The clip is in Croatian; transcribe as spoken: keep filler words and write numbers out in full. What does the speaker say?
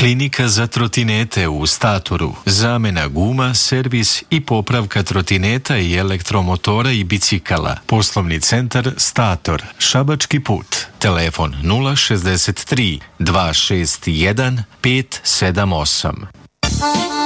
Klinika za trotinete u Statoru. Zamena guma, servis i popravka trotineta i elektromotora i bicikala. Poslovni centar Stator. Šabački put. Telefon nula šezdeset tri dva šest jedan pet sedam osam.